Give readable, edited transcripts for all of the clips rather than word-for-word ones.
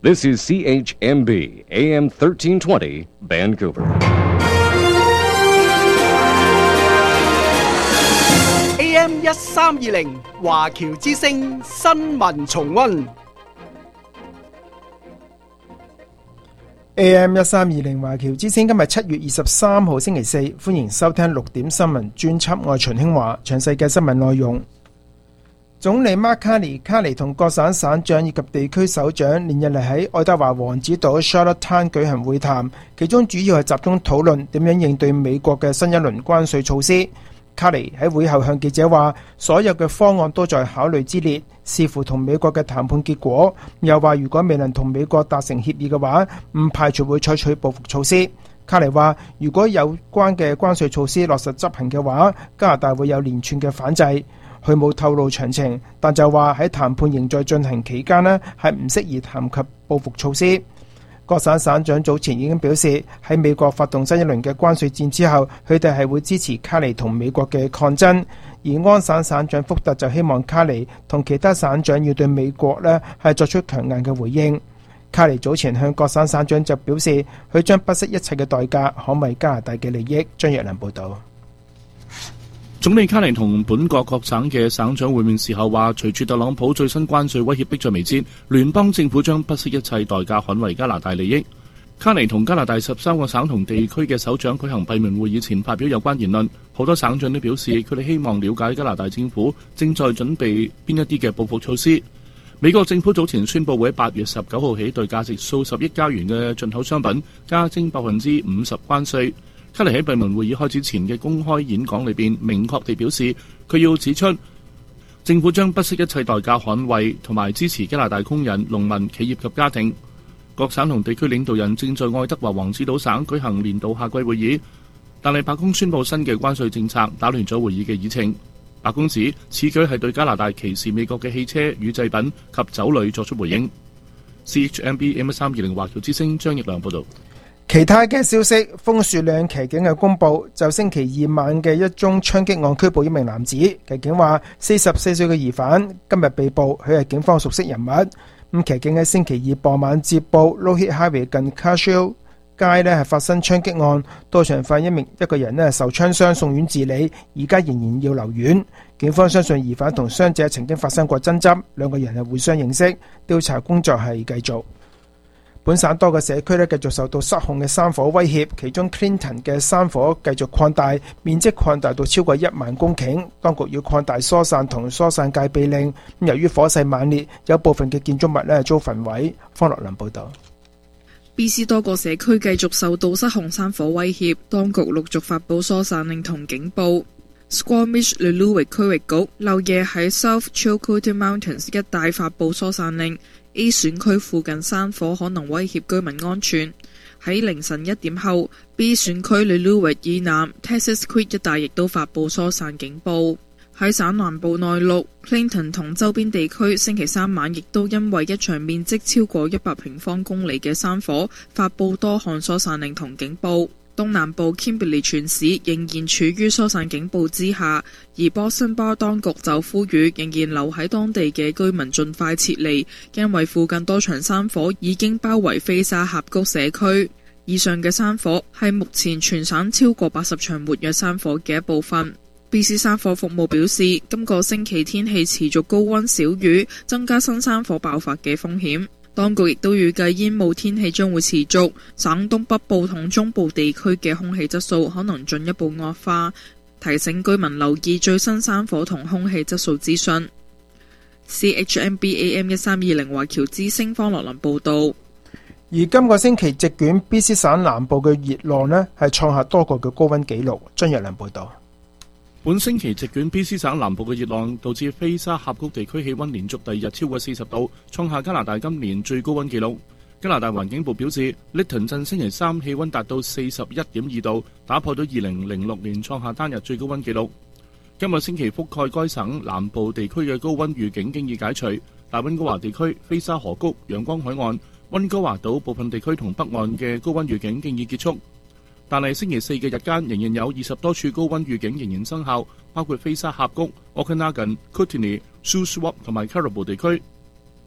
This is CHMB AM 1320 Vancouver. AM 1320華僑之聲新聞重溫。 AM 1320華僑之聲，今日7月23號星期四，歡迎收聽6點新聞專輯，我係秦興華。詳細嘅新聞內容，總理馬卡尼同各省省長以及地區首長連日嚟喺愛德華王子島 Charlottetown 舉行會談，其中主要係集中討論點樣應對美國嘅新一輪關稅措施。卡尼喺會後向記者話，所有嘅方案都在考慮之列，視乎同美國嘅談判結果。又話如果未能同美國達成協議嘅話，唔排除會採取報復措施。卡尼話，如果有關嘅關稅措施落實執行嘅話，加拿大會有連串嘅反制。佢冇透露詳情，但就話喺談判仍在進行期間呢，係唔適宜談及報復措施。各省省長早前已經表示，喺美國發動新一輪嘅關稅戰之後，佢哋係會支持卡尼同美國嘅抗爭。而安省省長福特就希望卡尼同其他省長要對美國呢係作出強硬嘅回應。卡尼早前向各省省長就表示，佢將不惜一切嘅代價捍衛加拿大嘅利益。張若良報導。 總理卡尼同本國各省嘅省長會面時候話，隨住特朗普最新關稅威脅迫在眉睫，聯邦政府將不惜一切代價捍衛加拿大利益。卡尼同加拿大13個省同地區嘅首長舉行閉門會議前發表有關言論，好多省長都表示佢哋希望了解加拿大政府正在準備邊一啲嘅報復措施。美國政府早前宣布會喺8月19號起對價值數十億加元嘅進口商品加徵50%關稅。卡尼喺閉門會議開始前嘅公開演講裏邊，明確地表示佢要指出，政府將不惜一切代價捍衛同埋支持加拿大工人、農民、企業及家庭。各省同地區領導人正在愛德華王子島省舉行年度夏季會議，但係白宮宣布新嘅關稅政策，打亂咗會議嘅議程。白宮指此舉係對加拿大歧視美國嘅汽車、乳製品及酒類作出回應。CHMB AM1320華僑之聲張奕良報導。 其他嘅消息，楓樹嶺騎警嘅公佈就星期二晚嘅一宗槍擊案拘捕一名男子。騎警話44歲嘅疑犯今日被捕，佢係警方熟悉人物。咁騎警喺星期二傍晚接報 Lougheed Highway 近 Cashill 街呢係發生槍擊案，到場發現一個人呢受槍傷送院治理，而家仍然要留院。警方相信疑犯同傷者曾經發生過爭執，兩個人係互相認識，調查工作係繼續。本省多個社區繼續受到失控嘅山火威脅，其中 Clinton 嘅山火繼續擴大，面積擴大到超過1萬公頃，當局要擴大疏散同疏散戒備令。由於火勢猛烈，有部分嘅建築物遭焚毀。方樂林報導。 BC 多個社區繼續受到失控山火威脅，當局陸續發布疏散令同警報。Squamish-Lillooet 區域局漏夜喺 South Chilcotin Mountains 一帶發布疏散令。A 選區附近山火可能威脅居民安全。喺凌晨1點後 ，B 選區 Lillooet 以南 Texas Creek 一帶亦都發布疏散警報。喺省南部內陸 Clinton 同周邊地區，星期三晚亦都因為一場面積超過100平方公里嘅山火，發布多項疏散令同警報。東南部 Kimberley 全市仍然處於疏散警報之下，而 Boston Bar 當局就呼籲仍然留喺當地嘅居民盡快撤離，因為附近多場山火已經包圍菲沙峽谷社區。以上嘅山火係目前全省超過80場活躍山火嘅一部分。BC 山火服務表示，今個星期天氣持續高溫少雨，增加新山火爆發嘅風險。當局亦都預計煙霧天氣將會持續，省東北部同中部地區嘅空氣質素可能進一步惡化，提醒居民留意最新山火同空氣質素資訊。CHMB AM1320華僑之聲方樂林報導。 而今個星期席捲 BC 省南部嘅熱浪呢係創下多個嘅高溫紀錄。張若良報導。 本星期席捲 BC 省南部嘅熱浪，導致菲沙峽谷地區氣溫連續第二日超過40度，創下加拿大今年最高溫紀錄。加拿大環境部表示，Lytton 鎮星期三氣溫達到41.2度，打破咗2006年創下單日最高溫紀錄。今個星期覆蓋該省南部地區嘅高溫預警經已解除，大溫哥華地區、菲沙河谷、陽光海岸、溫哥華島部分地區同北岸嘅高溫預警經已結束。但係星期四嘅日間仍然有20多處高溫預警仍然生效，包括菲沙峽谷、Okanagan、Kootenay、Shuswap 同埋 Caribou 地區。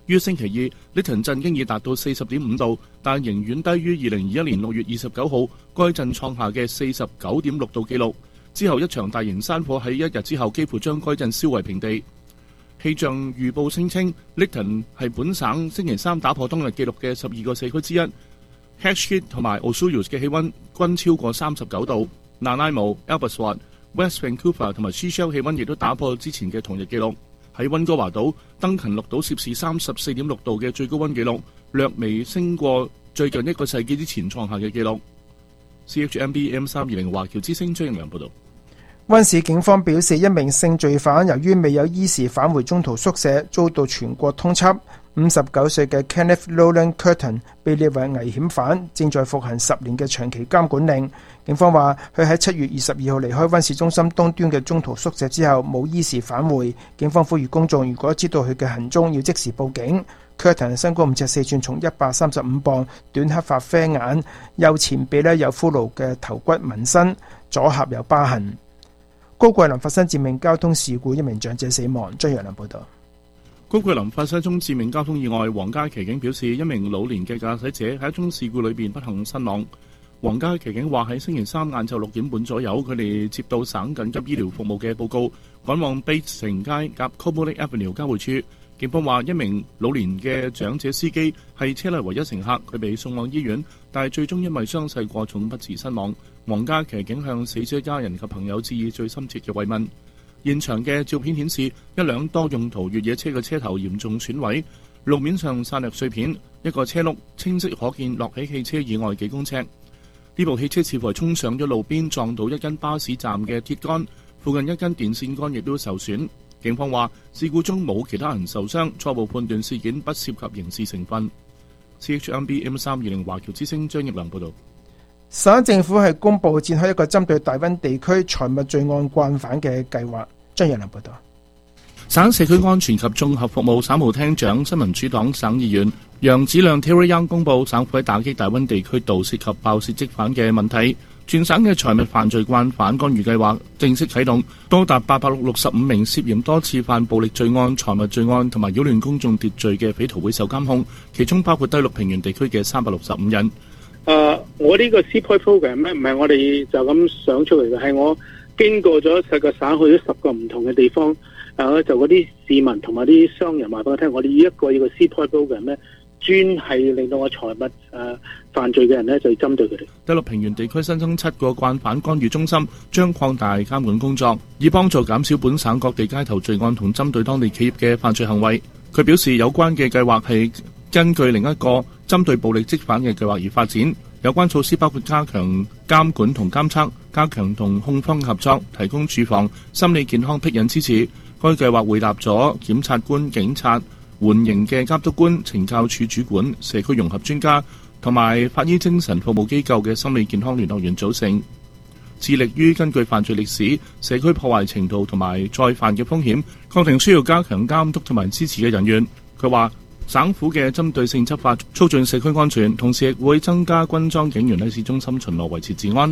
於星期二，Lytton鎮經已達到 40.5 度，但仍遠低於2021年6月29號該鎮創下嘅 49.6 度紀錄。之後一場大型山火喺一日之後幾乎將該鎮燒為平地。氣象預報聲稱 ，Lytton 係本省星期三打破當日紀錄嘅12個社區之一。Hatchhead 同埋 Osoyoos 嘅氣溫均超過39度。Nanaimo、Albusward、West Vancouver 同埋 Seashell 氣溫亦都打破之前嘅同日紀錄。喺溫哥華島，登勤錄到攝氏34.6度嘅最高溫紀錄，略微升過最近一個世紀之前創下嘅紀錄。CHMB M320 華僑之聲張陽報道。 溫市警方表示，一名性罪犯由於未有依時返回中途宿舍，遭到全國通緝。59歲嘅 Kenneth Nolan Curtin 被列為危險犯，正在服行10年嘅長期監管令。警方話，佢喺7月22號離開溫市中心東端嘅中途宿舍之後，冇依時返回。警方呼籲公眾，如果知道佢嘅行蹤，要即時報警。Curtin 身高5尺4寸，重135磅，短黑髮啡眼，右前臂有骷髏嘅頭骨紋身，左頰有疤痕。高桂林發生致命交通事故，一名長者死亡。張陽良報道。 高桂林發生一宗致命交通意外，皇家騎警表示，一名老年嘅駕駛者喺一宗事故裏邊不幸身亡。皇家騎警話喺星期三晏晝6點半左右，佢哋接到省緊急醫療服務嘅報告，趕往 Bates 城街夾 Cobourg Avenue 交匯處。警方話，一名老年嘅長者司機係車內唯一乘客，佢被送往醫院，但係最終因為傷勢過重不治身亡。皇家騎警向死者家人及朋友致以最深切嘅慰問。現場嘅照片顯示，一輛多用途越野車嘅車頭嚴重損毀，路面上散落碎片，一個車轆清晰可見落喺汽車以外幾公尺。呢部汽車似乎係衝上咗路邊，撞到一根巴士站嘅鐵桿，附近一根電線桿亦都受損。警方話，事故中冇其他人受傷，初步判斷事件不涉及刑事成分。CHMB M320 華僑之聲張業良報導。 省政府係公布展開一個針對大溫地區財物罪案慣犯嘅計劃。張業良報導。 省社區安全及綜合服務省務廳長、新民主黨省議員楊子亮 Terry Young 公布，省府喺打擊大溫地區盜竊及爆竊積犯嘅問題。全省嘅財物犯罪慣犯干預計劃正式啟動，多達865名涉嫌多次犯暴力罪案、財物罪案同埋擾亂公眾秩序嘅匪徒會受監控，其中包括低陸平原地區嘅365人。 我呢個 CPOI program 咧，唔係我哋就咁想出嚟嘅，係我經過咗10個省，去咗10個唔同嘅地方，就嗰啲市民同埋啲商人話俾我聽，我哋呢個 CPOI program 咧，專係令到我財物犯罪嘅人咧，就針對佢哋。 低陸平原地區新增7個慣犯干預中心，將擴大監管工作，以幫助減少本省各地街頭罪案同針對當地企業嘅犯罪行為。佢表示，有關嘅計劃係根據另一個針對暴力積犯嘅計劃而發展。有關措施包括加強監管同監測，加強同控方合作，提供住房、心理健康庇引支持。該計劃匯納咗檢察官、警察、緩刑嘅監督官、懲教處主管、社區融合專家同埋法醫精神服務機構嘅心理健康聯絡員組成，致力於根據犯罪歷史、社區破壞程度同埋再犯嘅風險，確定需要加強監督同埋支持嘅人員。佢話，省府嘅針對性執法促進社區安全，同時亦會增加軍裝警員喺市中心巡邏維持治安。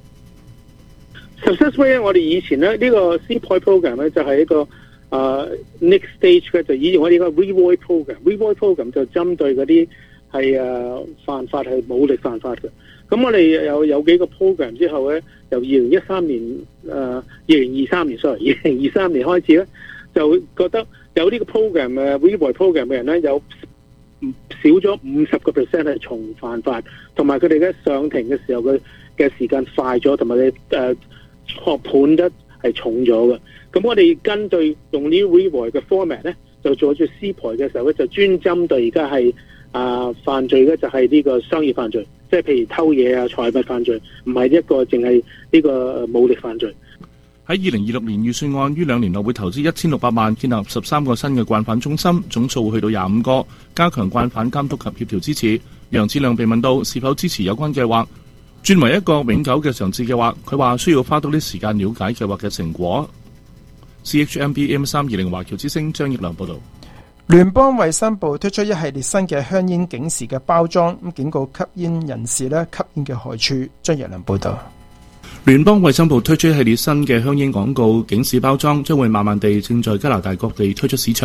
Successfully 我哋以前咧呢個 CPOI program 咧就係一個next stage 嘅，就以前我哋個 Revoy program 就針對嗰啲係犯法係武力犯法嘅。咁我哋有幾個 program 之後咧，由2023年開始咧，就覺得有呢個 program Revoy program 嘅人咧，有少咗50% 係重犯法，同埋佢哋嘅上庭嘅時候嘅時間快咗，同埋判得係重咗嘅。咁我哋根據用呢 Revoy 嘅 format 咧，就做咗 CPOI 嘅時候咧，就專針對而家係犯罪咧，就係呢個商業犯罪，即係譬如偷嘢啊、財物犯罪，唔係一個淨係呢個武力犯罪。 喺2026年預算案於2年內會投資1600萬建立13個新嘅慣犯中心，總數會去到25個，加強慣犯監督及協調支持。楊子亮被問到是否支持有關計劃轉為一個永久嘅嘗試計劃，佢話需要花多啲時間了解計劃嘅成果。CHMB M320 華僑之聲張業良報導。 聯邦衛生部推出一系列新嘅香煙警示嘅包裝，警告吸煙人士吸煙嘅害處。張業良報導。 聯邦衛生部推出一系列新嘅香煙廣告警示包裝，將會慢慢地正在加拿大各地推出市場。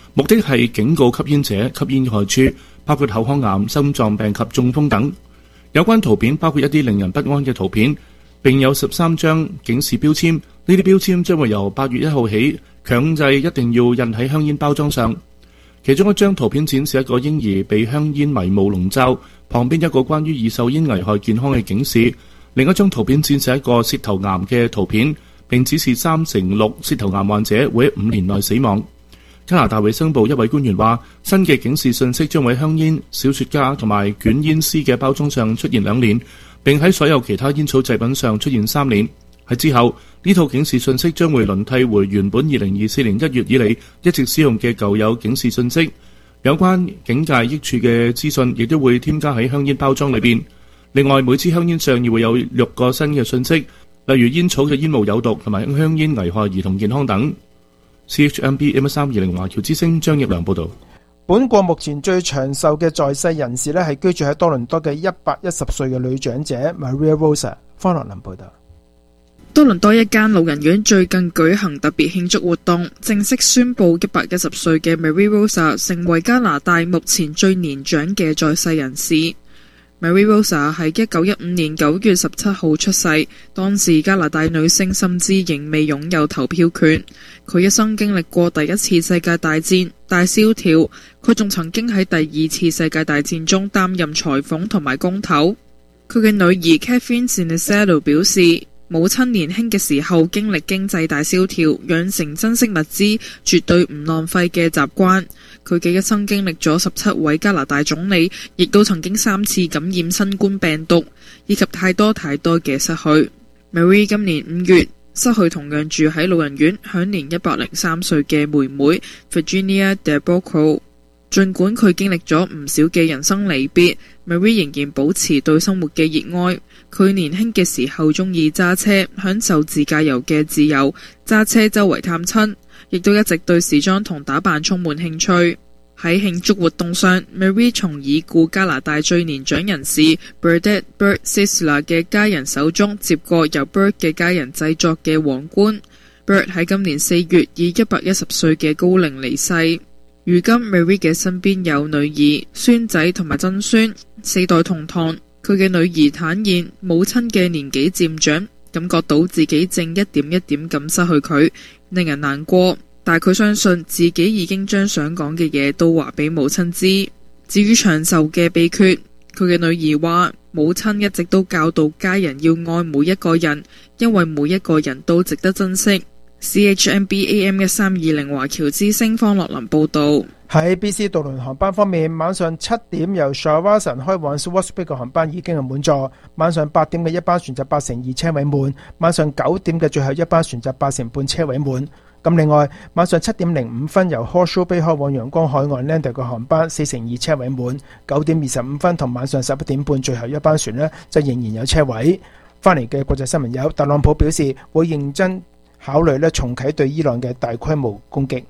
目的係警告吸煙者吸煙嘅害處，包括口腔癌、心臟病及中風等。有關圖片包括一啲令人不安嘅圖片，並有13張警示標籤。呢啲標籤將會由8月1號起強制一定要印喺香煙包裝上。其中一張圖片展示一個嬰兒被香煙迷霧籠罩，旁邊一個關於二手煙危害健康嘅警示。另一張圖片展示一個舌頭癌嘅圖片，並指示3/6舌頭癌患者會喺5年內死亡。加拿大衛生部一位官員話，新嘅警示信息將會喺香煙、小雪茄同埋捲煙絲嘅包裝上出現2年，並喺所有其他煙草製品上出現3年。喺之後，呢套警示信息將會輪替回原本2024年1月以嚟一直使用嘅舊有警示信息。有關警戒益處嘅資訊亦都會添加喺香煙包裝裏邊。另外，每支香煙上亦會有6個新嘅信息，例如煙草嘅煙霧有毒同埋香煙危害兒童健康等。CHMB AM320華僑之聲張益良報導。 本國目前最長壽嘅在世人士呢，係居住喺多倫多嘅110歲嘅女長者 Maria Rosa。方樂林報導。 多倫多一間老人院最近舉行特別慶祝活動，正式宣布110歲嘅 Maria Rosa 成為加拿大目前最年長嘅在世人士。Maria Rosa 喺1915年9月17號出世，當時加拿大女性甚至仍未擁有投票權。佢一生經歷過第一次世界大戰、大蕭條，佢仲曾經喺第二次世界大戰中擔任裁縫同埋工頭。佢嘅女兒 Catherine Sinisalo 表示，母親年輕嘅時候經歷經濟大蕭條，養成珍惜物資、絕對唔浪費嘅習慣。佢嘅一生經歷咗17位加拿大總理，亦都曾經3次感染新冠病毒，以及太多嘅失去。Marie 今年5月失去同樣住喺老人院、享年103歲嘅妹妹 Virginia DeBocco。盡管佢經歷咗唔少嘅人生離別， Marie 仍然保持對生活嘅熱愛。佢年輕嘅時候中意揸車，享受自駕遊嘅自由，揸車周圍探親，亦都一直對時裝同打扮充滿興趣。喺慶祝活動上， Marie 從已故加拿大最年長人士 Bernadette Burt Sisler 嘅家人手中接過由 Burt 嘅家人製作嘅皇冠。Burt 喺今年4月以110歲嘅高齡離世。如今 Marie 嘅身邊有女兒、孫仔同埋曾孫，4代同堂。佢嘅女兒坦言，母親嘅年紀漸長，感覺到自己正一點一點咁失去佢，令人難過。但佢相信自己已經將想講嘅嘢都話俾母親知。至於長壽嘅秘訣，佢嘅女兒話，母親一直都教導家人要愛每一個人，因為每一個人都值得珍惜。CHMB AM1320 華僑之聲方樂林報道。 喺 BC 渡輪航班方面，晚上7點由 Shawinigan 開往 Swartz Bay 嘅航班已經係滿座，晚上8點嘅一班船就82車位滿，晚上9點嘅最後一班船就8成半車位滿。咁另外，晚上7點05分由 Horseshoe Bay 開往陽光海岸 Lander 嘅航班4成2車位滿，9點25分同晚上11點半最後一班船呢就仍然有車位。翻嚟嘅國際新聞有，特朗普表示會認真考慮重啟對伊朗嘅大規模攻擊。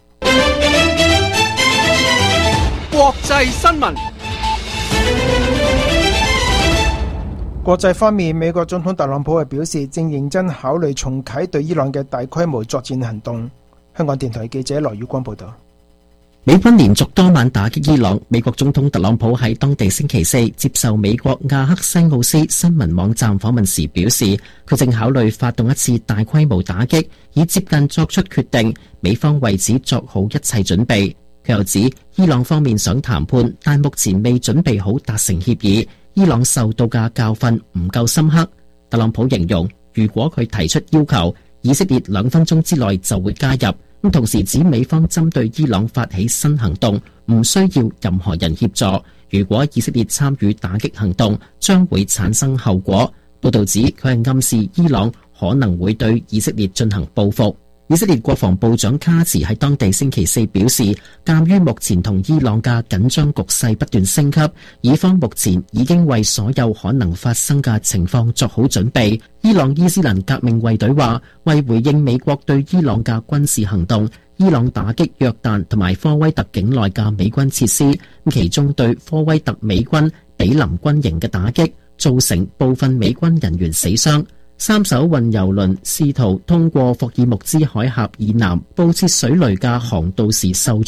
國際新聞。 國際方面，美國總統特朗普係表示正認真考慮重啟對伊朗嘅大規模作戰行動。香港電台記者羅宇光報道。 美軍連續多晚打擊伊朗，美國總統特朗普喺當地星期4接受美國亞克西奧斯新聞網站訪問時表示，佢正考慮發動一次大規模打擊，以接近作出決定，美方為此作好一切準備。佢又指，伊朗方面想談判，但目前未準備好達成協議，伊朗受到嘅教訓唔夠深刻。特朗普形容，如果佢提出要求，以色列2分鐘之內就會加入。咁同時指美方針對伊朗發起新行動，唔需要任何人協助。如果以色列參與打擊行動，將會產生後果。報道指佢係暗示伊朗可能會對以色列進行報復。以色列國防部長卡茨喺當地星期4表示，鑑於目前同伊朗嘅緊張局勢不斷升級，以方目前已經為所有可能發生嘅情況作好準備。伊朗伊斯蘭革命衛隊話，為回應美國對伊朗嘅軍事行動，伊朗打擊約旦同埋科威特境內嘅美軍設施，其中對科威特美軍比林軍營嘅打擊，造成部分美軍人員死傷。3艘運油輪試圖通過霍爾木茲海峽以南布設水雷嘅航道時受阻。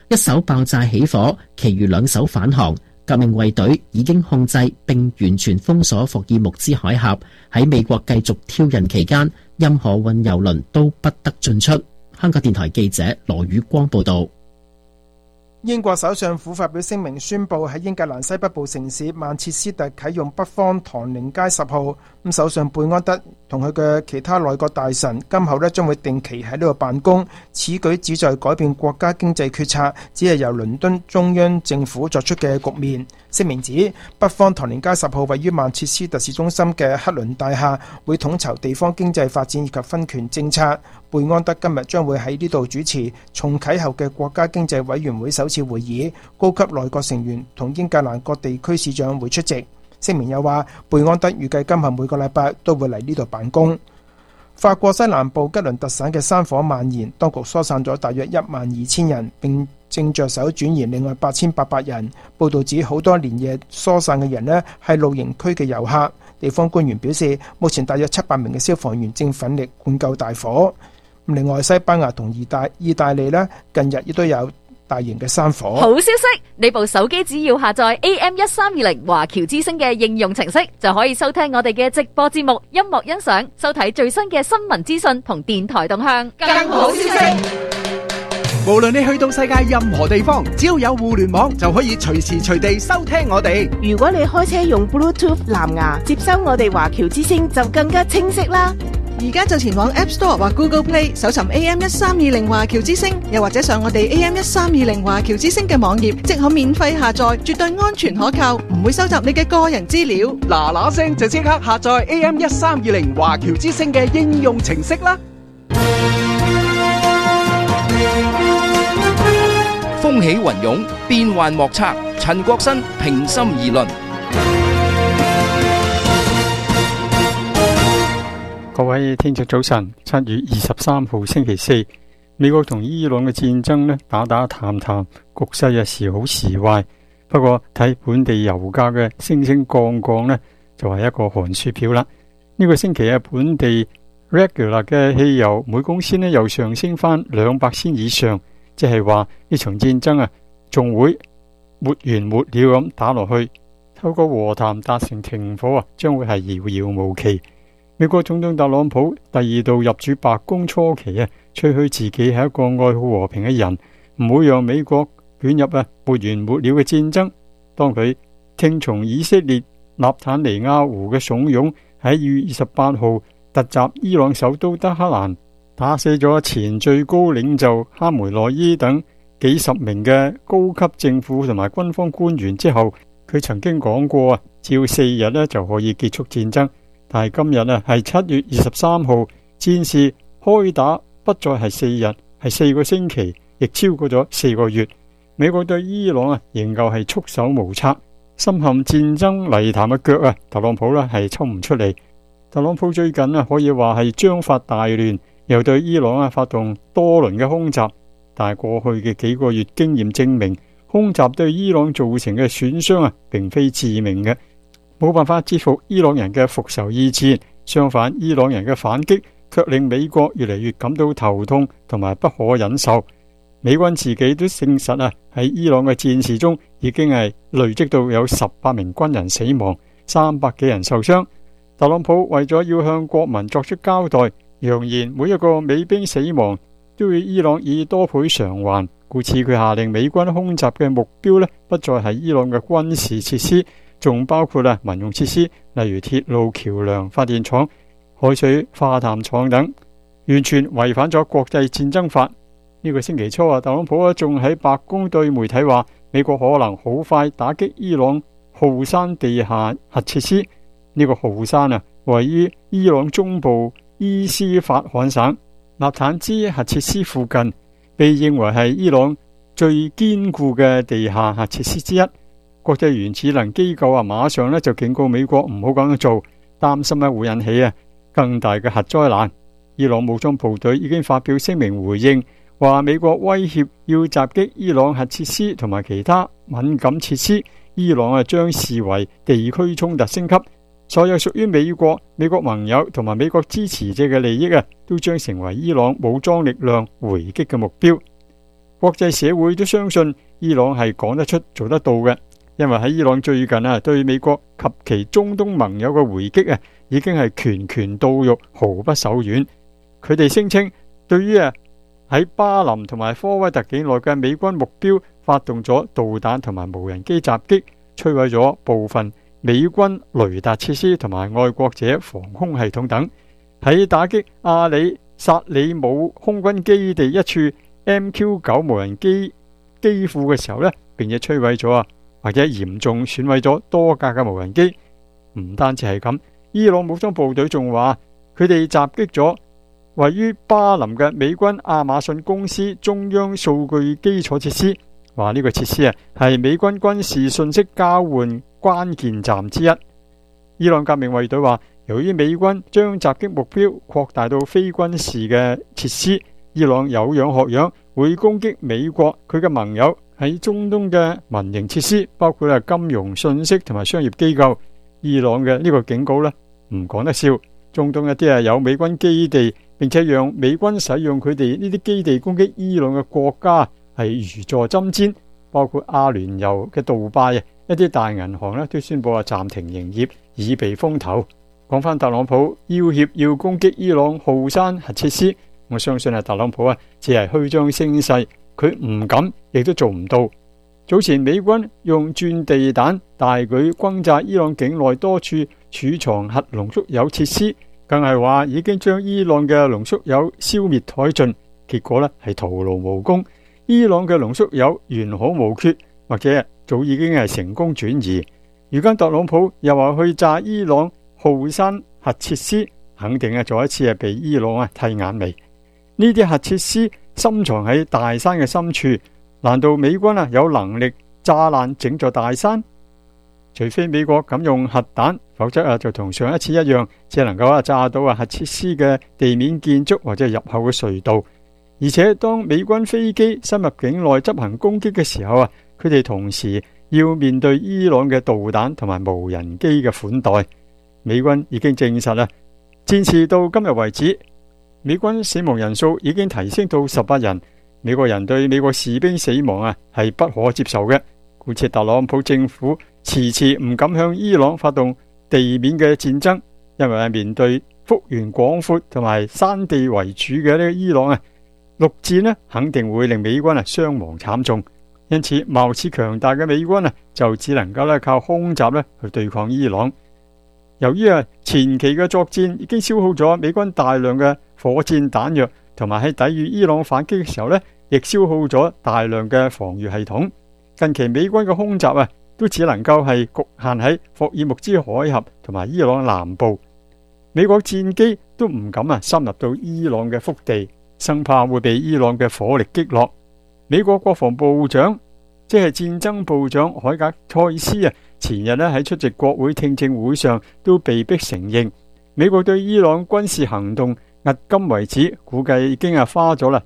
一艘爆炸起火，其餘2艘返航。革命衛隊已經控制並完全封鎖霍爾木茲海峽。喺美國繼續挑釁期間，任何運油輪都不得進出。香港電台記者羅宇光報道。 英國首相府發表聲明，宣布喺英格蘭西北部城市曼徹斯特啟用北方唐寧街10號。咁首相貝安德同佢嘅其他內閣大臣今後將會定期喺呢度辦公。此舉旨在改變國家經濟決策只係由倫敦中央政府作出嘅局面。聲明指北方唐寧街10號位於曼徹斯特市中心嘅克倫大廈，會統籌地方經濟發展以及分權政策。貝安德今日將會喺呢度主持重啟後嘅國家經濟委員會首次會議，高級內閣成員同英格蘭各地區市長會出席。聲明又話，貝安德預計今後每個禮拜都會嚟呢度辦公。法國西南部吉倫特省嘅山火蔓延，當局疏散咗大約12000人，並正着手轉移另外8800人。報道指好多連夜疏散嘅人呢係露營區嘅遊客。地方官員表示，目前大約700名嘅消防員正奮力灌救大火。另外，西班牙同意大利呢近日亦都有大型嘅山火。 好消息，你部手機只要下載 AM1320 華僑之聲嘅應用程式，就可以收聽我哋嘅直播節目、音樂欣賞、收睇最新嘅新聞資訊同電台動向。更好消息， 無論你去到世界任何地方，只要有互聯網，就可以隨時隨地收聽我哋。 如果你開車用 Bluetooth 藍牙接收我哋華僑之聲，就更加清晰啦。 而家就前往 App Store 或 Google Play 搜尋 AM1320 華僑之聲，又或者上我哋 AM1320 華僑之聲嘅網頁，即可免費下載，絕對安全可靠，唔會收集你嘅個人資料。 嗱聲就即刻下載 AM1320 華僑之聲嘅應用程式啦！ 風起雲湧，變幻莫測，陳國新平心而論。 各位聽眾早晨，7月23號星期四，美國同伊朗嘅戰爭呢打談談，局勢時好時壞。不過睇本地油價嘅升降呢，就係一個寒暑表啦。呢個星期本地 regular 嘅汽油每公升呢又上升翻200仙以上，即係話呢場戰爭仲會沒完沒了咁打落去。透過和談達成停火將會係遙遙無期。美國總統特朗普第2度入主白宮初期吹噓自己係一個愛好和平嘅人，唔會讓美國捲入沒完沒了嘅戰爭。當佢聽從以色列納坦尼亞胡嘅慫恿，喺2月28號突襲伊朗首都德黑蘭，打死咗前最高領袖哈梅內伊等幾十名嘅高級政府同埋軍方官員之後，佢曾經講過只要4日就可以結束戰爭。但係今日係7月23號，戰事開打不再係4日，係4個星期，亦超過咗4個月。美國對伊朗仍舊係束手無策，深陷戰爭泥潭嘅腳特朗普係抽唔出嚟。特朗普最近可以話係章法大亂，又對伊朗發動多輪嘅空襲。但係過去嘅幾個月經驗證明，空襲對伊朗造成嘅損傷並非致命嘅。冇辦法折服伊朗人嘅復仇意志，相反，伊朗人嘅反擊卻令美國越嚟越感到頭痛同埋不可忍受。美軍自己都證實喺伊朗嘅戰事中已經係累積到有18名軍人死亡，300幾人受傷。特朗普為咗要向國民作出交代，揚言每一個美兵死亡都要伊朗以多倍償還，故此佢下令美軍空襲嘅目標不再係伊朗嘅軍事設施，仲包括民用設施，例如鐵路、橋樑、發電廠、海水化淡廠等，完全違反咗國際戰爭法。呢個星期初特朗普仲喺白宮對媒體話，美國可能好快打擊伊朗浩山地下核設施。呢個浩山位於伊朗中部伊斯法罕省納坦茲核設施附近，被認為係伊朗最堅固嘅地下核設施之一。國際原子能機構馬上就警告美國唔好咁樣做，擔心會引起更大嘅核災難。伊朗武裝部隊已經發表聲明回應，話美國威脅要襲擊伊朗核設施同埋其他敏感設施，伊朗將視為地區衝突升級，所有屬於美國盟友同埋美國支持者嘅利益都將成為伊朗武裝力量回擊嘅目標。 國際社會都相信伊朗係講得出做得到嘅，因為喺伊朗最近對美國及其中東盟友嘅回擊已經係拳拳到肉，毫不手軟。佢哋聲稱對於喺巴林同埋科威特境內嘅美軍目標發動咗導彈同埋無人機襲擊，摧毀咗部分美軍雷達設施同埋愛國者防空系統等。喺打擊阿里薩里姆空軍基地一處 MQ9 無人機機庫嘅時候呢，並且摧毀咗或者嚴重損毀咗多架嘅無人機。唔單止係咁，伊朗武裝部隊仲話佢哋襲擊咗位於巴林嘅美軍亞馬遜公司中央數據基礎設施，話呢個設施係美軍軍事信息交換關鍵站之一。伊朗革命衛隊話，由於美軍將襲擊目標擴大到非軍事嘅設施，伊朗有樣學樣，會攻擊美國佢嘅盟友喺中東嘅民營設施，包括金融、信息同埋商業機構。伊朗嘅呢個警告呢，唔講得笑。中東一啲有美軍基地，並且讓美軍使用佢哋呢啲基地攻擊伊朗嘅國家係如坐針氈，包括阿聯酋嘅杜拜一啲大銀行呢都宣布暫停營業，以避風頭。講翻特朗普要挾要攻擊伊朗浩山核設施，我相信特朗普只係虛張聲勢，佢唔敢亦都做唔到。早前美軍用鑽地彈大舉轟炸伊朗境內多處儲藏核濃縮鈾設施，更係話已經將伊朗嘅濃縮鈾消滅殆盡，結果係徒勞無功。伊朗嘅濃縮鈾完好無缺，或者早已經係成功轉移。如今特朗普又話去炸伊朗浩山核設施，肯定再一次被伊朗剃眼眉。呢啲核設施深藏喺大山嘅深處，難道美軍有能力炸爛整座大山？除非美國敢用核彈，否則就同上一次一樣，只能夠炸到核設施嘅地面建築或者入口嘅隧道。而且當美軍飛機深入境內執行攻擊嘅時候佢哋同時要面對伊朗嘅導彈同埋無人機嘅款待。美軍已經證實戰事到今日為止，美軍死亡人數已經提升到18人。美國人對美國士兵死亡係不可接受嘅，故此特朗普政府遲遲唔敢向伊朗發動地面嘅戰爭，因為面對幅員廣闊同埋山地為主嘅呢個伊朗陸戰肯定會令美軍傷亡慘重。因此貌似強大嘅美軍就只能夠靠空襲去對抗伊朗。由於前期嘅作戰已經消耗咗美軍大量嘅火箭彈藥，同埋喺抵禦伊朗反擊嘅時候亦消耗咗大量嘅防禦系統。近期美軍嘅空襲都只能夠係局限喺霍爾木茲海峽同埋伊朗南部。美國戰機都唔敢深入到伊朗嘅腹地，生怕會被伊朗嘅火力擊落。美國國防部長即係戰爭部長海格塞斯前日喺出席國會聽證會上都被迫承認，美國對伊朗軍事行動迄今為止估計已經花咗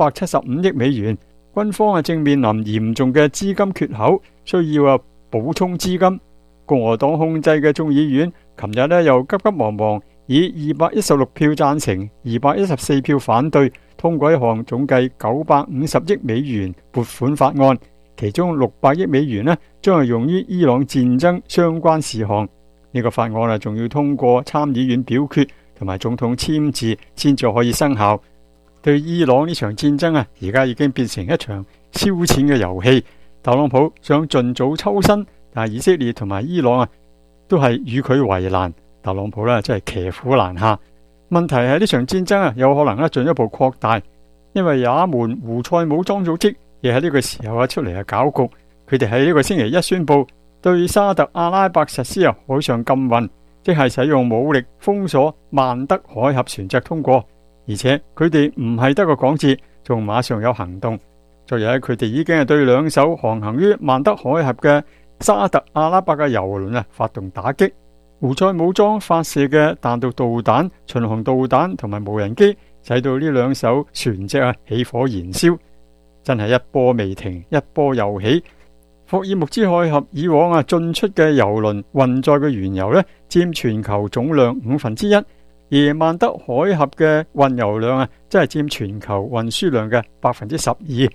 375億美元，軍方正面臨嚴重嘅資金缺口，需要補充資金。共和黨控制嘅眾議院琴日又急急忙忙以216票贊成、214票反對通過一項總計950億美元撥款法案，其中600億美元將係用於伊朗戰爭相關事項。呢個法案仲要通過參議院表決同埋總統簽字先至可以生效。對伊朗呢場戰爭而家已經變成一場燒錢嘅遊戲。特朗普想盡早抽身，但係以色列同埋伊朗都係與佢為難。特朗普真係騎虎難下。問題係呢場戰爭有可能進一步擴大，因為也門胡塞武裝組織亦喺呢個時候出嚟搞局。佢哋喺呢個星期一宣布對沙特阿拉伯實施海上禁運，即係使用武力封鎖曼德海峽船隻通過。而且佢哋唔係得個講字，仲馬上有行動。昨日佢哋已經係對2艘航行於曼德海峽嘅沙特阿拉伯嘅油輪發動打擊。胡塞武裝發射嘅彈道導彈、巡航導彈同埋無人機，使到呢2艘船隻起火燃燒，真係一波未停，一波又起。霍爾木茲海峽以往進出嘅油輪運載嘅原油佔全球總量1/5，而曼德海峽嘅運油量真係佔全球運輸量嘅12%。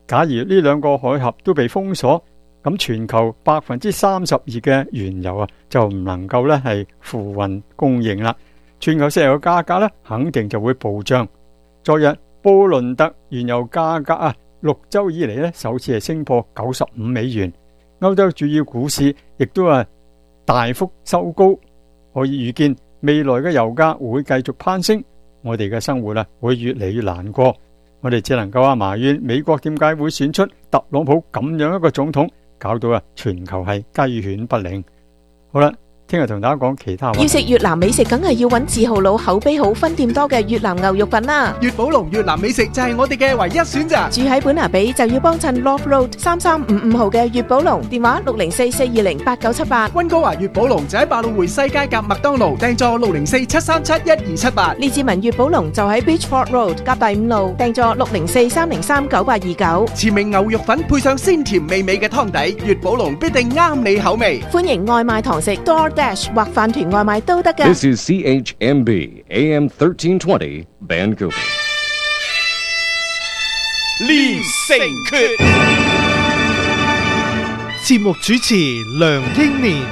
假如呢兩個海峽都被封鎖，咁全球32%嘅原油就唔能夠咧係付運供應啦。全球石油價格咧肯定就會暴漲。昨日布倫特原油價格6週以嚟咧首次係升破95美元。歐洲主要股市亦都大幅收高，可以預見未來嘅油價會繼續攀升，我哋嘅生活會越嚟越難過。我哋只能夠埋怨美國點解會選出特朗普咁樣一個總統，搞到全球係雞犬不寧。好啦，聽日同大家講其他話。 要食越南美食，梗係要揾字號佬口碑好、分店多嘅越南牛肉粉啦。 粵寶龍越南美食就係我哋嘅唯一選擇。 住喺本拿比就要幫襯 Love Road 3355號嘅粵寶龍，電話604-420-8978。 溫哥華粵寶龍就喺百老匯西街夾麥當勞，訂座604-737-1278。 列治文粵寶龍就喺 Beachford Road 夾第5路，訂座604-303-9829。 前明牛肉粉配上鮮甜美味嘅湯底，粵寶龍必定啱你口味。 歡迎外賣堂食 DoorDash 或飯團外賣都得㗎。 This is CHMB AM 1320 Vancouver。 練成訣，節目主持梁英年。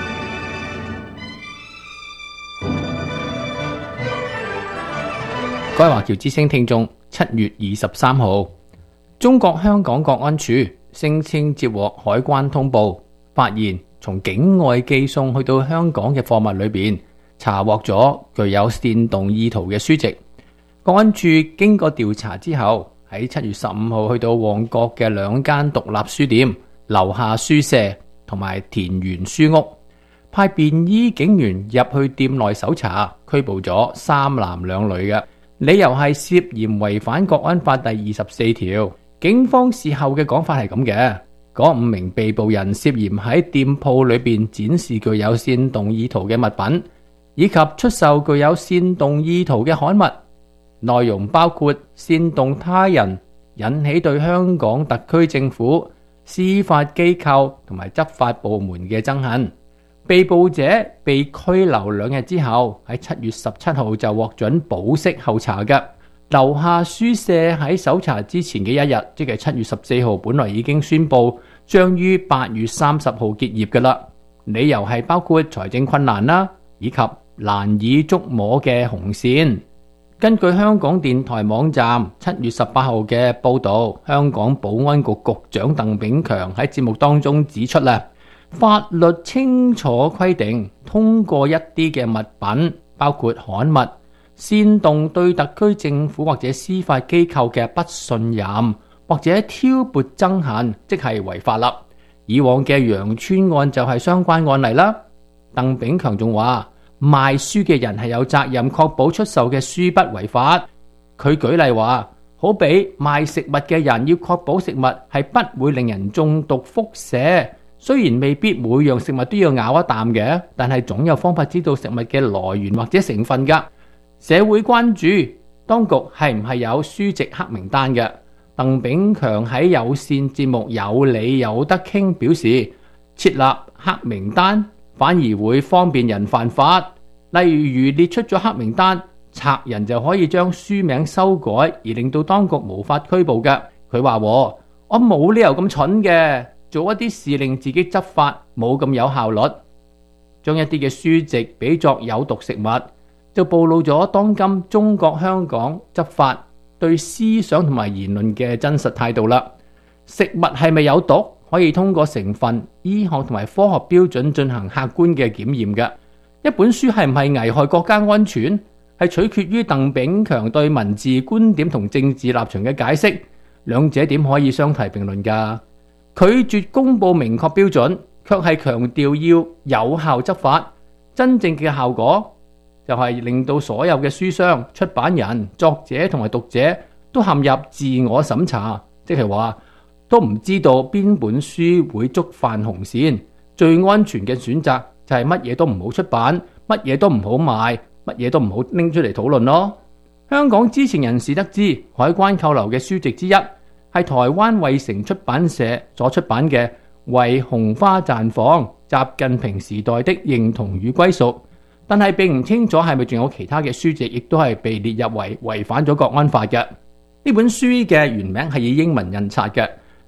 各位華僑之聲聽眾，7月23號，中國香港國安處聲稱接獲海關通報，發現從境外寄送去到香港嘅貨物裏邊查獲咗具有煽動意圖嘅書籍。國安處經過調查之後，喺7月15號去到旺角嘅2間獨立書店、樓下書社同埋田園書屋，派便衣警員入去店內搜查，拘捕咗3男2女嘅，理由係涉嫌違反國安法第24條。警方事後嘅講法係咁嘅，嗰5名被捕人涉嫌喺店鋪裏邊展示具有煽動意圖嘅物品，以及出售具有煽動意圖嘅刊物。內容包括煽動他人，引起對香港特區政府、司法機構同埋執法部門嘅憎恨。被捕者被拘留2日之後，喺7月17號就獲准保釋候查嘅。樓下書社喺搜查之前嘅1日，即係7月14號，本來已經宣布將於8月30號結業嘅啦。理由係包括財政困難啦，以及難以捉摸嘅紅線。根據香港電台網站7月18號嘅報導，香港保安局局長鄧炳強喺節目當中指出啦，法律清楚規定，通過一啲嘅物品，包括刊物，煽動對特區政府或者司法機構嘅不信任，或者挑撥憎恨，即係違法啦。以往嘅楊村案就係相關案例啦。鄧炳強仲話，賣書嘅人係有責任確保出售嘅書不違法。佢舉例話，好比賣食物嘅人要確保食物係不會令人中毒輻射。雖然未必每樣食物都要咬一啖嘅，但係總有方法知道食物嘅來源或者成分㗎。社會關注當局係唔係有書籍黑名單嘅。鄧炳強喺有線節目有理有得傾表示，設立黑名單反而會方便人犯法，例如列出咗黑名單，賊人就可以將書名修改，而令到當局無法拘捕嘅。佢話我冇理由咁蠢嘅，做一啲事令自己執法冇咁有效率。將一啲嘅書籍比作有毒食物，就暴露咗當今中國香港執法對思想同埋言論嘅真實態度啦。食物係咪有毒？可以通過成分、醫學同埋科學標準進行客觀嘅檢驗嘅。一本書係唔係危害國家安全，係取決於鄧炳強對文字觀點同政治立場嘅解釋，兩者點可以相提並論㗎？拒絕公布明確標準，卻係強調要有效執法。真正嘅效果就係令到所有嘅書商、出版人、作者同埋讀者都陷入自我審查，即係話都唔知道邊本書會觸犯紅線。最安全嘅選擇就係乜嘢都唔好出版，乜嘢都唔好賣，乜嘢都唔好拎出嚟討論咯。香港知情人士得知，海關扣留嘅書籍之一係台灣衛城出版社所出版嘅《為紅花綻放：習近平時代的認同與歸屬》，但係並唔清楚係咪仲有其他嘅書籍亦都係被列入為違反咗國安法嘅。呢本書嘅原名係以英文印刷嘅，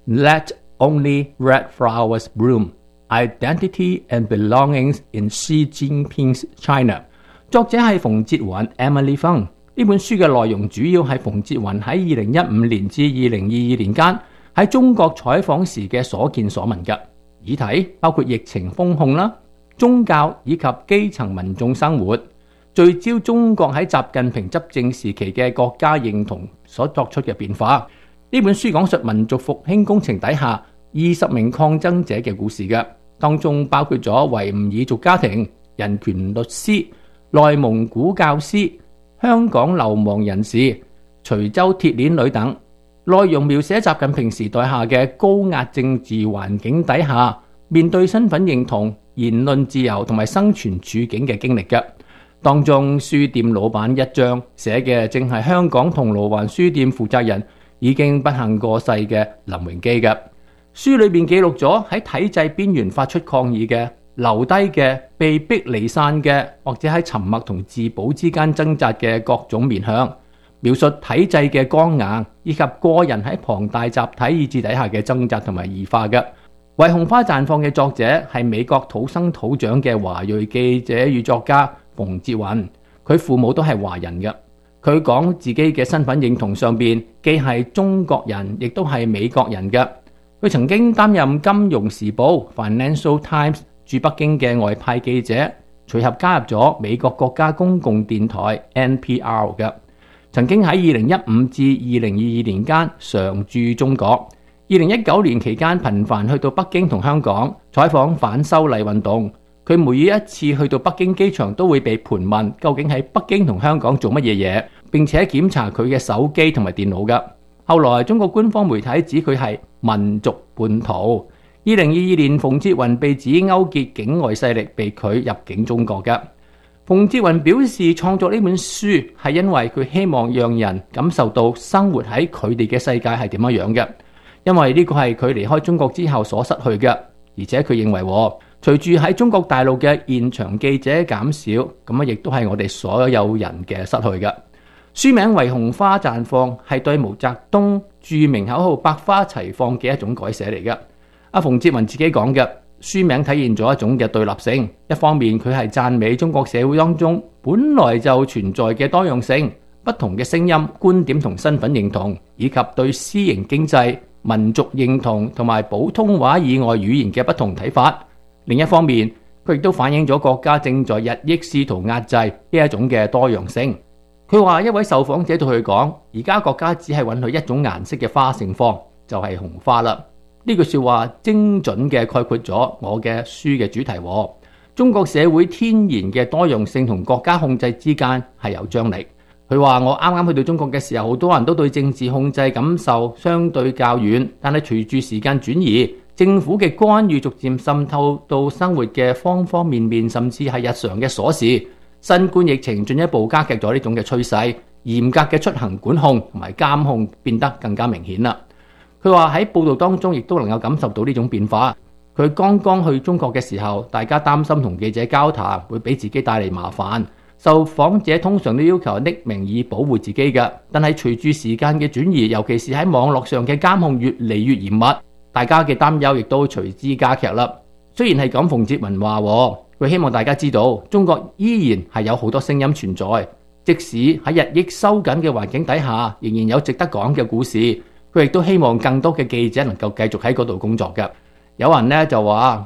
Let only red flowers bloom. Identity and belongings in Xi Jinping's China。作者係馮哲雲 Emily Fung。呢本書嘅內容主要係馮哲雲喺2015年至2022年間喺中國採訪時嘅所見所聞嘅議題，包括疫情封控啦、宗教以及基層民眾生活，聚焦中國喺習近平執政時期嘅國家認同所作出嘅變化。呢本書講述民族復興工程底下20名抗爭者嘅故事嘅，當中包括咗維吾爾族家庭、人權律師、內蒙古教師、香港流亡人士、徐州鐵鏈女等。內容描寫習近平時代下嘅高壓政治環境底下，面對身份認同、言論自由同埋生存處境嘅經歷嘅。當中書店老闆一章寫嘅正係香港銅鑼灣書店負責人已經不幸過世嘅林榮基嘅。書裏面記錄咗喺體制邊緣發出抗議嘅、留低嘅、被逼離散嘅，或者喺沉默同自保之間掙扎嘅各種面向，描述體制嘅剛硬，以及個人喺龐大集體意志底下嘅掙扎同埋異化嘅。為紅花綻放嘅作者係美國土生土長嘅華裔記者與作家馮哲雲，佢父母都係華人嘅。佢講自己嘅身份認同上邊既係中國人，亦都係美國人嘅。佢曾經擔任《金融時報》（Financial Times） 駐北京嘅外派記者，隨後加入咗美國國家公共電台 NPR 嘅。曾經喺2015至2022年間常駐中國。2019年期間頻繁去到北京同香港採訪反修例運動。佢每一次去到北京機場都會被盤問究竟喺北京同香港做乜嘢嘢，並且檢查佢嘅手機同埋電腦㗎。後來中國官方媒體指佢係民族叛徒。2022年馮哲雲被指勾結境外勢力，被拒入境中國嘅。馮哲雲表示創作呢本書係因為佢希望讓人感受到生活喺佢哋嘅世界係點樣嘅，因為呢個係佢離開中國之後所失去嘅。而且佢認為隨住喺中國大陸嘅現場記者減少，咁亦都係我哋所有人嘅失去嘅。書名為紅花綻放，係對毛澤東著名口號百花齊放嘅一種改寫嚟嘅。阿馮哲雲自己講嘅書名體現咗一種嘅對立性，一方面佢係讚美中國社會當中本來就存在嘅多樣性、不同嘅聲音、觀點同身份認同，以及對私營經濟、民族認同同埋普通話以外語言嘅不同睇法。另一方面，佢亦都反映咗國家正在日益試圖壓制呢一種嘅多樣性。佢話一位受訪者對佢講，而家國家只係允許一種顏色嘅花盛放，就係紅花啦。呢句說話精準嘅概括咗我嘅書嘅主題。中國社會天然嘅多樣性同國家控制之間係有張力。佢話我啱啱去到中國嘅時候，好多人都對政治控制感受相對較遠，但係隨住時間轉移，政府嘅干預逐漸滲透到生活嘅方方面面，甚至係日常嘅瑣事。新冠疫情進一步加劇咗呢種嘅趨勢，嚴格嘅出行管控同埋監控變得更加明顯啦。佢話喺報道當中亦都能夠感受到呢種變化。佢剛剛去中國嘅時候，大家擔心同記者交談會俾自己帶嚟麻煩，受訪者通常都要求匿名以保護自己嘅。但係隨住時間嘅轉移，尤其是喺網絡上嘅監控越嚟越嚴密，大家嘅擔憂亦都隨之加劇啦。雖然係咁，馮哲雲話佢希望大家知道，中國依然係有好多聲音存在，即使喺日益收緊嘅環境底下，仍然有值得講嘅故事。佢亦都希望更多嘅記者能夠繼續喺嗰度工作嘅。有人呢就話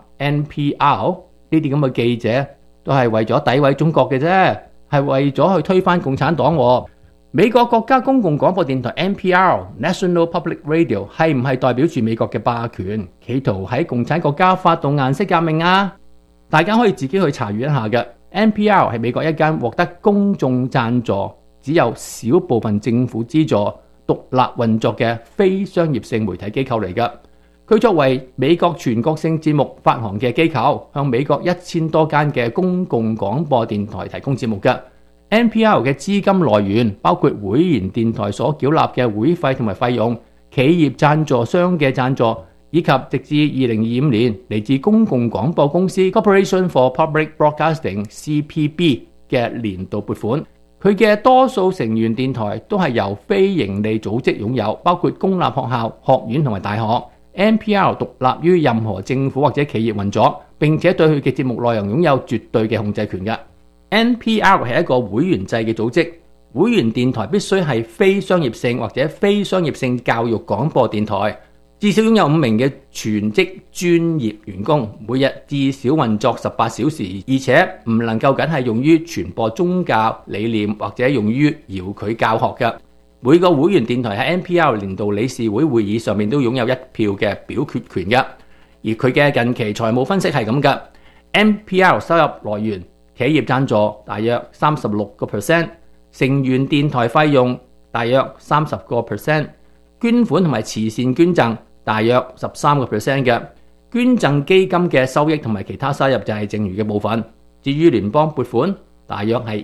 NPR 呢啲咁嘅記者都係為咗詆毀中國嘅啫，係為咗去推翻共產黨。美國國家公共廣播電台 NPR National Public Radio 係唔係代表住美國嘅霸權，企圖喺共產國家發動顏色革命啊？大家可以自己去查閱一下嘅。NPR 係美國一間獲得公眾贊助、只有少部分政府資助、獨立運作嘅非商業性媒體機構嚟嘅。佢作為美國全國性節目發行嘅機構，向美國1000多間嘅公共廣播電台提供節目嘅。NPR 嘅資金來源包括會員電台所繳納嘅會費同埋費用、企業贊助商嘅贊助，以及直至2025年嚟自公共廣播公司 Corporation for Public Broadcasting CPB 嘅年度撥款。佢嘅多數成員電台都係由非營利組織擁有，包括公立學校、學院同埋大學。 NPR 獨立於任何政府或者企業運作，並且對佢嘅節目內容擁有絕對嘅控制權嘅。NPR 係一個會員制嘅組織，會員電台必須係非商業性或者非商業性教育廣播電台，至少擁有5名嘅全職專業員工，每日至少運作18小時，而且唔能夠僅係用於傳播宗教理念或者用於遙距教學嘅。每個會員電台喺 NPR 年度理事會會議上面都擁有1票嘅表決權嘅。而佢嘅近期財務分析係咁嘅 ：NPR 收入來源企業贊助大約36%，成員電台費用大約30%，捐款同埋慈善捐贈大約13% 嘅。捐贈基金嘅收益同埋其他收入就係剩餘嘅部分。至於聯邦撥款大約係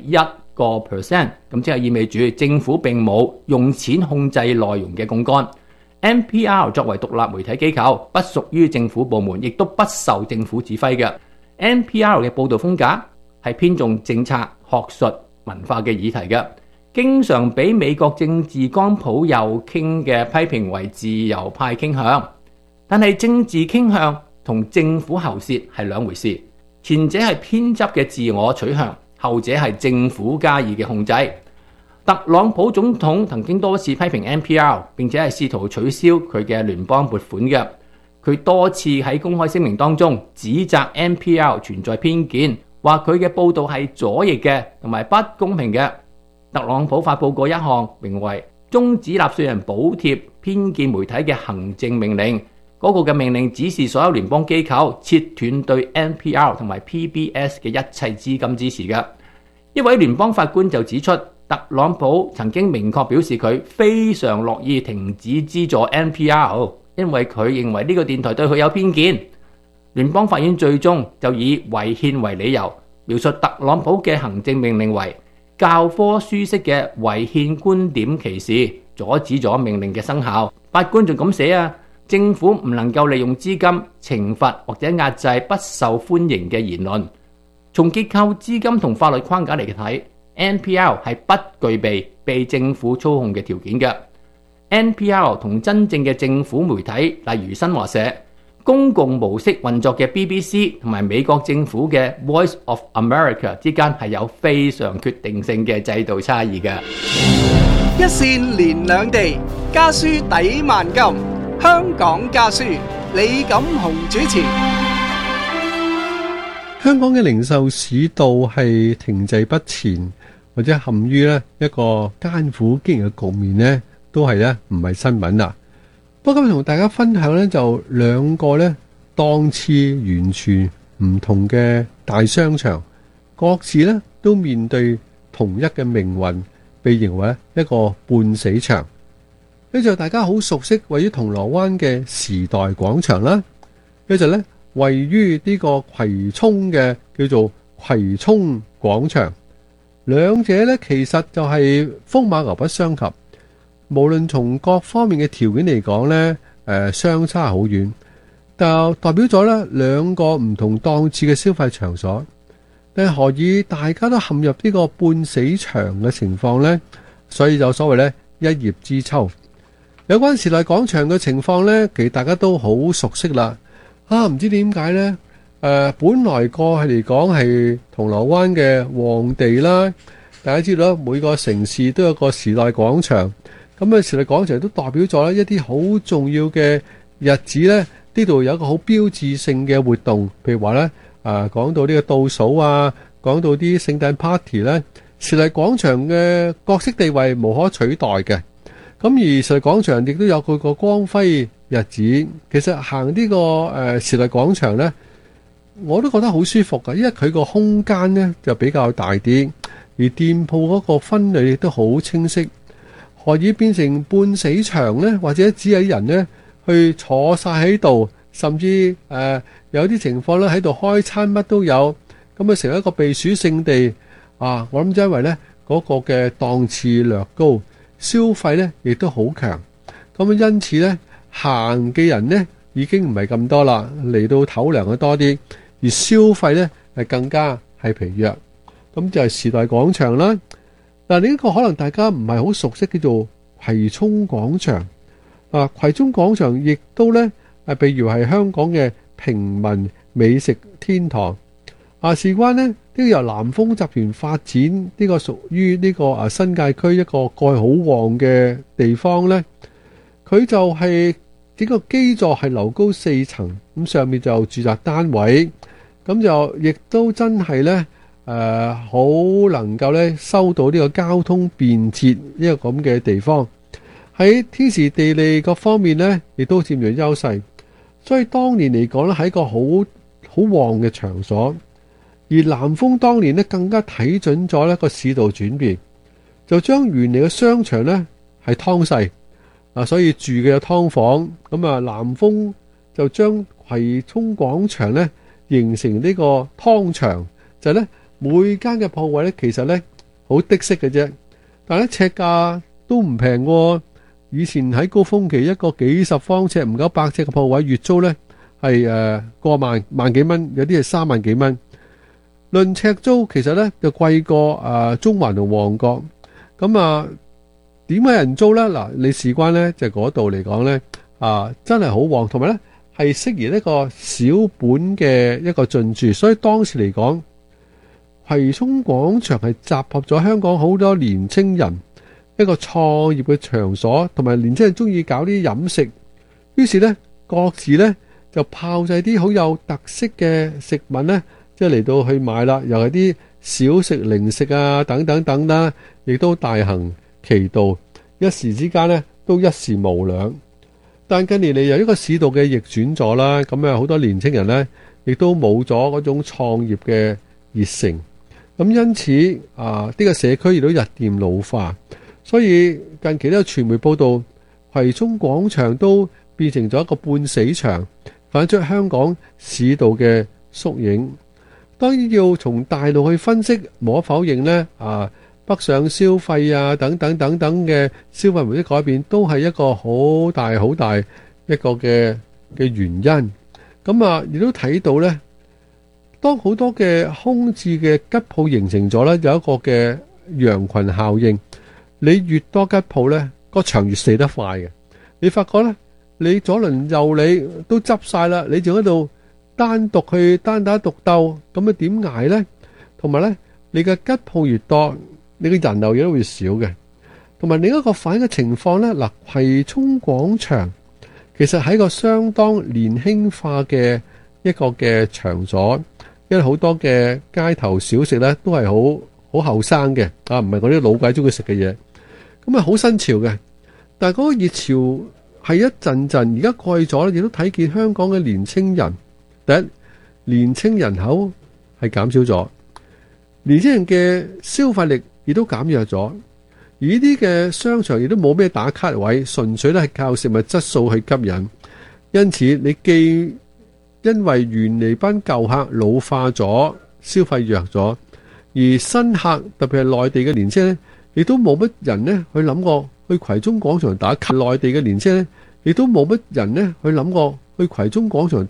1%，咁即係意味住政府並冇用錢控制內容嘅槓桿。NPR 作為獨立媒體機構，不屬於政府部門，亦都不受政府指揮嘅。NPR 嘅報導風格係偏重政策、學術、文化嘅議題嘅，經常俾美國政治光譜右傾嘅批評為自由派傾向。但係政治傾向同政府喉舌係兩回事，前者係偏執嘅自我取向，後者係政府加以嘅控制。特朗普總統曾經多次批評 NPR， 並且係試圖取消佢嘅聯邦撥款嘅。佢多次喺公開聲明當中指責 NPR 存在偏見，話佢嘅報導係左翼嘅同埋不公平嘅。特朗普發佈過一項名為終止納稅人補貼偏見媒體嘅行政命令，嗰個嘅命令指示所有聯邦機構切斷對 NPR 同埋 PBS 嘅一切資金支持嘅。一位聯邦法官就指出，特朗普曾經明確表示佢非常樂意停止資助 NPR， 因為佢認為呢個電台對佢有偏見。聯邦法院最終就以違憲為理由，描述特朗普嘅行政命令為教科書式嘅違憲觀點歧視，阻止咗命令嘅生效。法官仲咁寫啊，政府唔能夠利用資金懲罰或者壓制不受歡迎嘅言論。從結構、資金同法律框架嚟睇， NPR 係不具備被政府操控嘅條件嘅。NPR 同真正嘅政府媒體，例如新華社、公共模式運作嘅 BBC 同埋美國政府嘅 Voice of America 之間係有非常決定性嘅制度差異嘅。 一線連兩地，家書抵萬金。香港家書，李錦雄主持。 香港嘅零售市道係停滯不前，或者陷於一個艱苦經營嘅局面呢，都係唔係新聞啦。不過今日同大家分享呢，就兩個檔次完全唔同嘅大商場，各自都面對同一嘅命運，被認為一個半死場。呢就大家好熟悉位於銅鑼灣嘅時代廣場啦，呢就位於呢個葵涌嘅叫做葵涌廣場。兩者其實就係風馬牛不相及，無論從各方面嘅條件嚟講相差好遠，但代表咗兩個唔同檔次嘅消費場所。但係何以大家都陷入呢個半死場嘅情況呢？所以就所謂一葉知秋。有關時代廣場嘅情況呢，其實大家都好熟悉啦。唔知點解呢？本來過去嚟講係銅鑼灣嘅旺地啦，大家知道每個城市都有個時代廣場。咁時代廣場都代表咗一啲好重要嘅日子呢，呢度有一個好標誌性嘅活動，譬如話講到呢個倒數啊，講到啲聖誕 party 呢，時代廣場嘅角色地位無可取代嘅。咁而時代廣場亦都有佢個光輝日子。其實行呢個時代廣場呢，我都覺得好舒服㗎，因為佢個空間呢就比較大啲，而店鋪嗰個分類亦都好清晰。何以變成半死場呢？或者只有人呢去坐晒喺度，甚至有啲情況呢喺度開餐乜都有，咁成為一個避暑勝地啊！我諗因為呢嗰個嘅檔次略高，消費呢亦都好強，咁因此呢行嘅人呢已經唔係咁多啦，嚟到唞涼嘅多啲，而消費呢係更加係疲弱。咁就係時代廣場啦。嗱，另一個可能大家唔係好熟悉，叫做葵涌廣場。葵涌廣場亦都呢譬如係香港嘅平民美食天堂。事關呢個由南豐集團發展呢個屬於呢個新界區一個過去好旺嘅地方呢，佢就係整個基座係樓高4層，咁上面就住宅單位，咁就亦都真係呢好能夠呢收到呢個交通便捷呢個咁嘅地方，喺天時地利各方面呢亦都佔咗優勢，所以當年嚟講呢係一個好旺嘅場所。而南豐當年呢更加睇準咗呢個市道轉變，就將原嚟嘅商場呢係劏細，所以住嘅有劏房，咁南豐就將葵涌廣場呢形成呢個劏場，就係呢每間嘅鋪位呢其實呢好的式嘅啫，但係呢尺價都唔平喎。以前喺高峰期一個幾十方尺唔夠100尺嘅鋪位月租呢係過萬幾蚊，有啲係3萬幾蚊。論尺租其實咧就貴過中環同旺角，咁點解人租咧？嗱，你事關咧就嗰度嚟講咧真係好旺，同埋咧係適宜呢個小本嘅一個進駐，所以當時嚟講，葵涌廣場係集合咗香港好多年青人一個創業嘅場所，同埋年青人中意搞啲飲食，於是咧各自咧就炮製啲好有特色嘅食物咧。即係嚟到去買啦，又係啲小食零食等等等啦，亦都大行其道，一時之間呢都一時無兩。但近年嚟由一個市道嘅逆轉咗啦，咁好多年青人呢亦都冇咗嗰種創業嘅熱誠，咁因此呢個社區亦都日漸老化，所以近期都有傳媒報道，葵涌廣場都變成咗一個半死場，反映出香港市道嘅縮影。當然要從大路去分析，無可否認呢北上消費等等等等嘅消費模式改變，都係一個好大好大一個嘅原因。咁亦都睇到呢，當好多嘅空置嘅吉鋪形成咗呢，有一個嘅羊群效應。你越多吉鋪呢，個場越死得快嘅。你發覺呢，你左鄰右里都執晒啦，你仲喺度單獨去單打獨鬥，咁點捱呢？同埋呢，你嘅吉鋪越多，你嘅人流亦都會少嘅。同埋另一個反映嘅情況呢，嗱，葵涌廣場其實係一個相當年輕化嘅一個嘅場所，因為好多嘅街頭小食呢都係好後生嘅，唔係嗰啲老鬼中意食嘅嘢，咁好新潮嘅。但係嗰個熱潮係一陣陣，而家過去咗，亦都睇見香港嘅年青人。第一，年青人口係減少咗，年青人嘅消費力亦都減弱咗，而呢啲嘅商場亦都冇咩打卡位，純粹咧係靠食物質素去吸引。因此，你既因為原嚟班舊客老化咗，消費弱咗，而新客特別係內地嘅年青人，亦都冇乜人呢去諗過去葵涌廣場打卡。內地嘅年青人亦都冇乜人呢去諗過去葵涌廣場